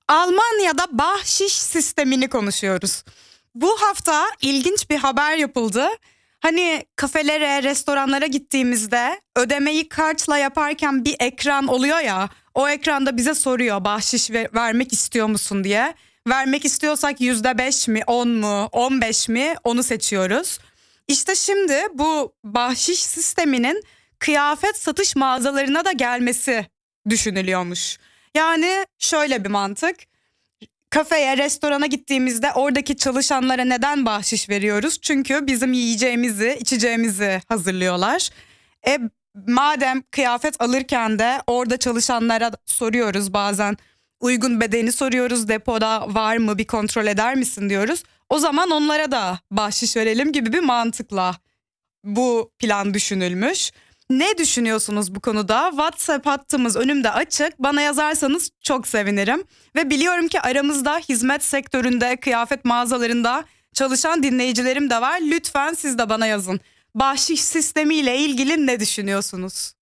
Almanya'da bahşiş sistemini konuşuyoruz. Bu hafta ilginç bir haber yapıldı. Hani kafelere, restoranlara gittiğimizde ödemeyi kartla yaparken bir ekran oluyor ya. O ekranda bize soruyor bahşiş vermek istiyor musun diye. Vermek istiyorsak %5 mi, 10 mu, 15 mi onu seçiyoruz. İşte şimdi bu bahşiş sisteminin kıyafet satış mağazalarına da gelmesi düşünülüyormuş. Yani şöyle bir mantık. Kafeye, restorana gittiğimizde oradaki çalışanlara neden bahşiş veriyoruz? Çünkü bizim yiyeceğimizi, içeceğimizi hazırlıyorlar. E madem kıyafet alırken de orada çalışanlara soruyoruz bazen. Uygun bedeni soruyoruz, depoda var mı bir kontrol eder misin diyoruz. O zaman onlara da bahşiş verelim gibi bir mantıkla bu plan düşünülmüş. Ne düşünüyorsunuz bu konuda? WhatsApp hattımız önümde açık. Bana yazarsanız çok sevinirim. Ve biliyorum ki aramızda hizmet sektöründe, kıyafet mağazalarında çalışan dinleyicilerim de var. Lütfen siz de bana yazın. Bahşiş sistemiyle ilgili ne düşünüyorsunuz?